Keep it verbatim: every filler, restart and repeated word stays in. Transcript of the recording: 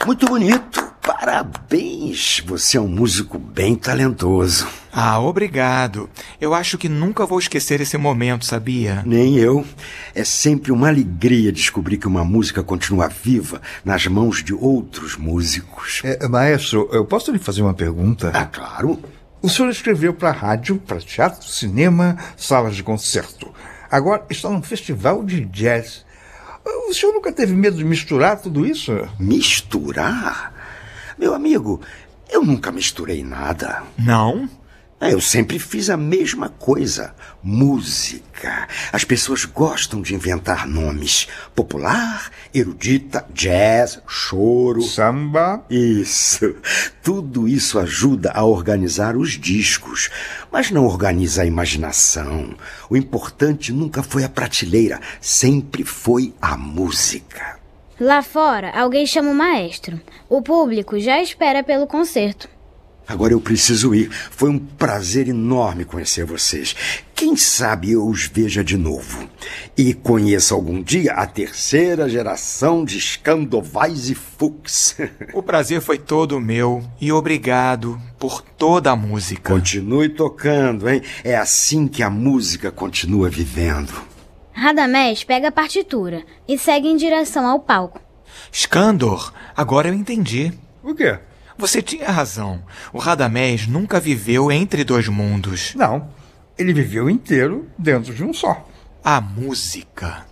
Muito bonito. Parabéns. Você é um músico bem talentoso. Ah, obrigado. Eu acho que nunca vou esquecer esse momento, sabia? Nem eu. É sempre uma alegria descobrir que uma música continua viva nas mãos de outros músicos. É, maestro, eu posso lhe fazer uma pergunta? Ah, claro. O senhor escreveu para rádio, para teatro, cinema, salas de concerto. Agora está num festival de jazz. O senhor nunca teve medo de misturar tudo isso? Misturar? Meu amigo, eu nunca misturei nada. Não? Eu sempre fiz a mesma coisa. Música. As pessoas gostam de inventar nomes. Popular, erudita, jazz, choro. Samba. Isso. Tudo isso ajuda a organizar os discos, mas não organiza a imaginação. O importante nunca foi a prateleira, sempre foi a música. Lá fora, alguém chama o maestro. O público já espera pelo concerto. Agora eu preciso ir. Foi um prazer enorme conhecer vocês. Quem sabe eu os veja de novo. E conheça algum dia a terceira geração de Scandovais e Fuchs. O prazer foi todo meu e obrigado por toda a música. Continue tocando, hein? É assim que a música continua vivendo. Radamés pega a partitura e segue em direção ao palco. Skandor, agora eu entendi. O quê? Você tinha razão. O Radamés nunca viveu entre dois mundos. Não, ele viveu inteiro dentro de um só. A música